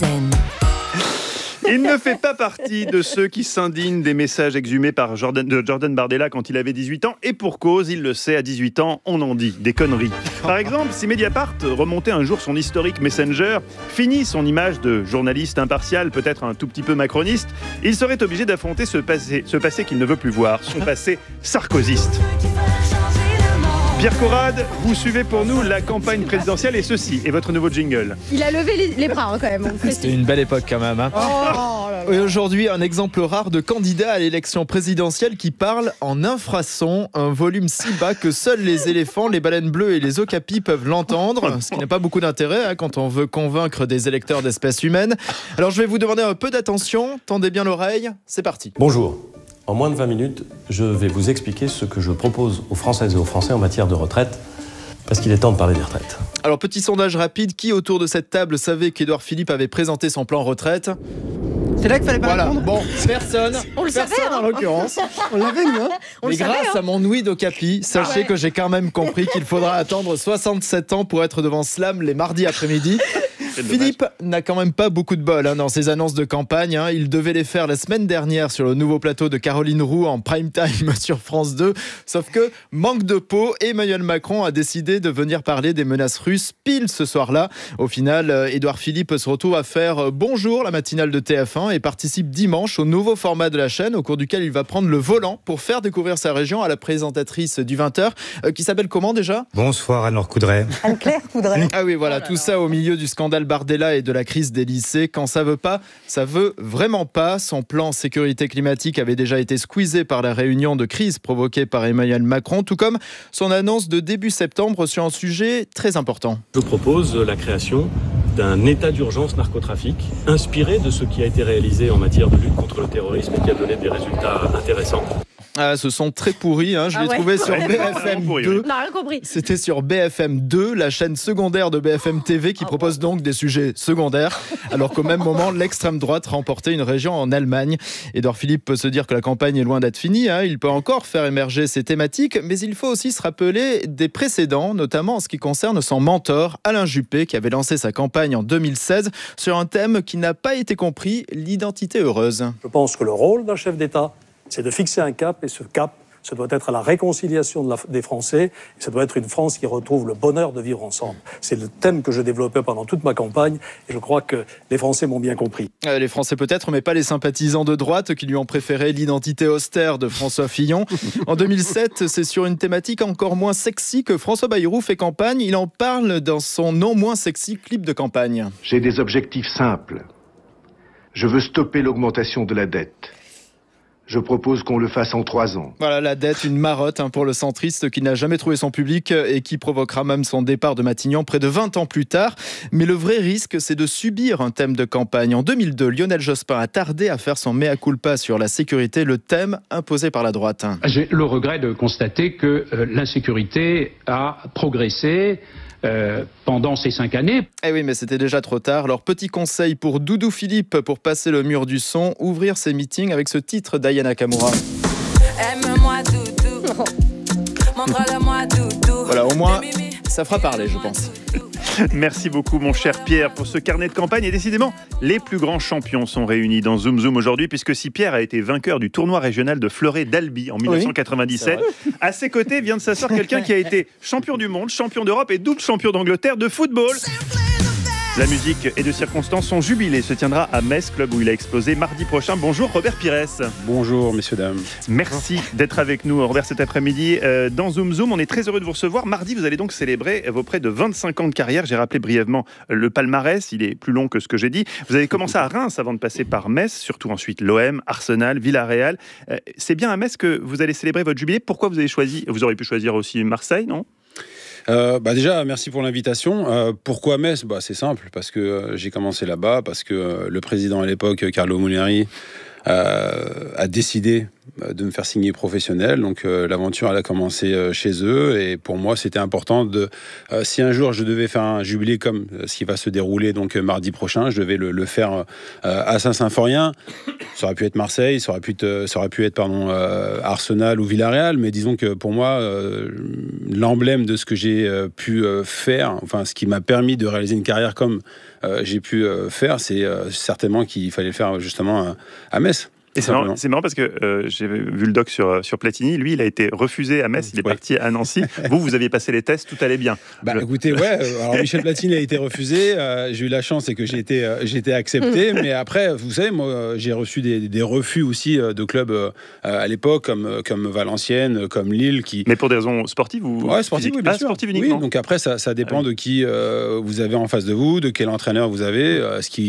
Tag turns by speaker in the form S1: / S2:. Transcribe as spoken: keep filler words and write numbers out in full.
S1: Roten.
S2: Il ne fait pas partie de ceux qui s'indignent des messages exhumés par Jordan, de Jordan Bardella quand il avait dix-huit ans. Et pour cause, il le sait, à dix-huit ans, on en dit des conneries. Par exemple, si Mediapart remontait un jour son historique Messenger, fini son image de journaliste impartial, peut-être un tout petit peu macroniste, il serait obligé d'affronter ce passé, ce passé qu'il ne veut plus voir, son passé sarkozyste. Pierre Corrade, vous suivez pour nous la campagne présidentielle et ceci est votre nouveau jingle.
S3: Il a levé les, les bras hein, quand même.
S4: C'était une belle époque quand même. Hein.
S3: Oh, là là.
S4: Et aujourd'hui, un exemple rare de candidat à l'élection présidentielle qui parle en infrason, un volume si bas que seuls les éléphants, les baleines bleues et les okapis peuvent l'entendre, ce qui n'a pas beaucoup d'intérêt hein, quand on veut convaincre des électeurs d'espèces humaines. Alors je vais vous demander un peu d'attention, tendez bien l'oreille, c'est parti.
S5: Bonjour. En moins de vingt minutes, je vais vous expliquer ce que je propose aux Françaises et aux Français en matière de retraite, parce qu'il est temps de parler des retraites.
S4: Alors, petit sondage rapide, qui autour de cette table savait qu'Édouard Philippe avait présenté son plan retraite ?
S6: C'est là qu'il fallait pas
S4: Voilà,
S6: répondre.
S4: bon, personne,
S3: On le
S4: personne
S3: savait, hein.
S4: en l'occurrence.
S6: On l'avait, nous, hein.
S3: On
S4: Mais
S3: le savait,
S4: grâce
S3: hein.
S4: à mon ouïe d'Ocapi, sachez
S3: Ah ouais.
S4: que j'ai quand même compris qu'il faudra attendre soixante-sept ans pour être devant Slam les mardis après-midi. Philippe n'a quand même pas beaucoup de bol hein, dans ses annonces de campagne. Hein. Il devait les faire la semaine dernière sur le nouveau plateau de Caroline Roux en prime time sur France deux. Sauf que, manque de peau, Emmanuel Macron a décidé de venir parler des menaces russes pile ce soir-là. Au final, Édouard Philippe se retrouve à faire Bonjour, la matinale de T F un, et participe dimanche au nouveau format de la chaîne, au cours duquel il va prendre le volant pour faire découvrir sa région à la présentatrice du vingt heures, euh, qui s'appelle comment déjà ?
S7: Bonsoir Anne-Laure Coudray.
S6: Anne-Claire Coudray.
S4: Ah oui, voilà,
S3: Oh là
S4: tout
S3: là.
S4: ça au milieu du scandale Bardella et de la crise des lycées. Quand ça veut pas, ça veut vraiment pas. Son plan sécurité climatique avait déjà été squeezé par la réunion de crise provoquée par Emmanuel Macron, tout comme son annonce de début septembre sur un sujet très important.
S5: Je propose la création d'un état d'urgence narcotrafic, inspiré de ce qui a été réalisé en matière de lutte contre le terrorisme et qui a donné des résultats intéressants.
S4: Ah, ce sont très pourris, hein. je
S3: Ah
S4: l'ai
S3: ouais.
S4: trouvé sur B F M deux.
S3: On n'a rien compris.
S4: C'était sur B F M deux, la chaîne secondaire de B F M T V qui propose donc des sujets secondaires, alors qu'au même moment, l'extrême droite remportait une région en Allemagne. Édouard Philippe peut se dire que la campagne est loin d'être finie, hein. Il peut encore faire émerger ses thématiques, mais il faut aussi se rappeler des précédents, notamment en ce qui concerne son mentor, Alain Juppé, qui avait lancé sa campagne en deux mille seize sur un thème qui n'a pas été compris, l'identité heureuse.
S8: Je pense que le rôle d'un chef d'État, c'est de fixer un cap, et ce cap, ce doit être la réconciliation de la, des Français, et ça doit être une France qui retrouve le bonheur de vivre ensemble. C'est le thème que je développais pendant toute ma campagne, et je crois que les Français m'ont bien compris.
S4: Euh, Les Français peut-être, mais pas les sympathisants de droite qui lui ont préféré l'identité austère de François Fillon. En deux mille sept, c'est sur une thématique encore moins sexy que François Bayrou fait campagne. Il en parle dans son non moins sexy clip de campagne.
S9: J'ai des objectifs simples. Je veux stopper l'augmentation de la dette. Je propose qu'on le fasse en trois ans.
S4: Voilà, la dette, une marotte hein, pour le centriste qui n'a jamais trouvé son public et qui provoquera même son départ de Matignon près de vingt ans plus tard. Mais le vrai risque, c'est de subir un thème de campagne. En deux mille deux, Lionel Jospin a tardé à faire son mea culpa sur la sécurité, le thème imposé par la droite.
S10: J'ai le regret de constater que euh, l'insécurité a progressé Euh, pendant ces cinq années.
S4: Eh oui, mais c'était déjà trop tard. Alors, petit conseil pour Doudou Philippe pour passer le mur du son, ouvrir ses meetings avec ce titre d'Aya Nakamura.
S1: Aime-moi doudou. Montre-le-moi doudou.
S4: Voilà, au moins, ça fera parler, je pense.
S2: Merci beaucoup mon cher Pierre pour ce carnet de campagne. Et décidément, les plus grands champions sont réunis dans Zoom Zoom aujourd'hui, puisque si Pierre a été vainqueur du tournoi régional de fleuret d'Albi en dix-neuf cent quatre-vingt-dix-sept, oui, à ses côtés vient de s'asseoir quelqu'un qui a été champion du monde, champion d'Europe et double champion d'Angleterre de football. La musique et de circonstance, son jubilé se tiendra à Metz, club où il a explosé mardi prochain. Bonjour Robert Pires.
S11: Bonjour messieurs, dames.
S2: Merci d'être avec nous Robert cet après-midi euh, dans Zoom Zoom. On est très heureux de vous recevoir. Mardi, vous allez donc célébrer vos près de vingt-cinq ans de carrière. J'ai rappelé brièvement le palmarès, il est plus long que ce que j'ai dit. Vous avez commencé à Reims avant de passer par Metz, surtout ensuite l'O M, Arsenal, Villarreal. Euh, c'est bien à Metz que vous allez célébrer votre jubilé. Pourquoi vous avez choisi, vous auriez pu choisir aussi Marseille, non ?
S11: Euh, bah déjà, merci pour l'invitation. Euh, pourquoi Metz ? Bah, c'est simple, parce que euh, j'ai commencé là-bas, parce que euh, le président à l'époque, Carlo Molinari, euh, a décidé de me faire signer professionnel. Donc euh, l'aventure elle a commencé euh, chez eux et pour moi c'était important de euh, si un jour je devais faire un jubilé comme euh, ce qui va se dérouler donc euh, mardi prochain, je devais le, le faire euh, à Saint-Symphorien. Ça aurait pu être Marseille, ça aurait pu être, ça aurait pu être pardon euh, Arsenal ou Villarreal, mais disons que pour moi euh, l'emblème de ce que j'ai euh, pu euh, faire, enfin ce qui m'a permis de réaliser une carrière comme euh, j'ai pu euh, faire, c'est euh, certainement qu'il fallait le faire justement à, à Metz.
S2: Et c'est marrant, c'est marrant parce que euh, j'ai vu le doc sur, sur Platini. Lui, il a été refusé à Metz, il est
S11: oui.
S2: parti à Nancy. Vous, vous aviez passé les tests, tout allait bien.
S11: Bah
S2: Le...
S11: écoutez, ouais, alors Michel Platini a été refusé. Euh, j'ai eu la chance, c'est que j'ai été, euh, j'ai été accepté. Mais après, vous savez, moi, j'ai reçu des, des refus aussi de clubs euh, à l'époque, comme, comme Valenciennes, comme Lille. Qui...
S2: Mais pour des raisons sportives ou
S11: ouais, sportives, oui, bien
S2: ah,
S11: sûr.
S2: sportives uniquement.
S11: Oui, donc après, ça, ça dépend ah, oui. de qui euh, vous avez en face de vous, de quel entraîneur vous avez. Euh, ce qui